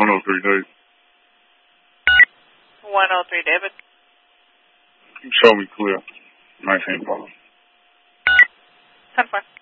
103 Dave. 103 David. Show me clear. 19 follow. 10-4.